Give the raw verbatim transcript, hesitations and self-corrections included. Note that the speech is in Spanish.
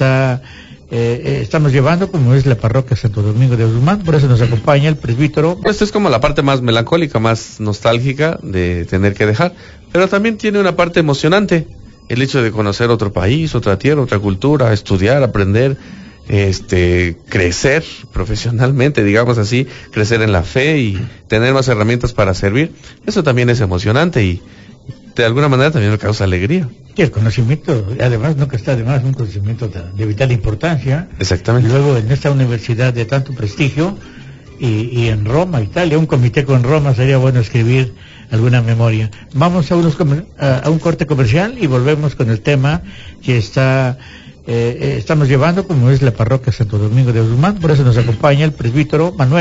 está eh, estamos llevando, como es la parroquia Santo Domingo de Guzmán. Por eso nos acompaña el presbítero. Esta es como la parte más melancólica, más nostálgica de tener que dejar, pero también tiene una parte emocionante, el hecho de conocer otro país, otra tierra, otra cultura, estudiar, aprender, este, crecer profesionalmente, digamos así, crecer en la fe y tener más herramientas para servir. Eso también es emocionante y de alguna manera también me causa alegría. Y el conocimiento, además, nunca está de más, un conocimiento de, de vital importancia. Exactamente. Y luego en esta universidad de tanto prestigio, y, y en Roma, Italia, un comité con Roma, sería bueno escribir alguna memoria. Vamos a, unos, a, a un corte comercial y volvemos con el tema que está eh, eh, estamos llevando, como es la parroquia Santo Domingo de Guzmán. Por eso nos acompaña el presbítero Manuel